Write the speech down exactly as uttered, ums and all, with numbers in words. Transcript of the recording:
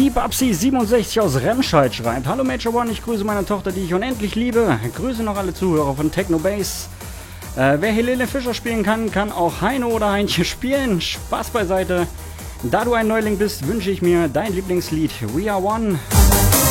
Die Babsi siebenundsechzig aus Remscheid schreibt: Hallo Major One, ich grüße meine Tochter, die ich unendlich liebe. Grüße noch alle Zuhörer von Techno Bass. Äh, wer Helene Fischer spielen kann, kann auch Heino oder Heinche spielen. Spaß beiseite. Da du ein Neuling bist, wünsche ich mir dein Lieblingslied We Are One.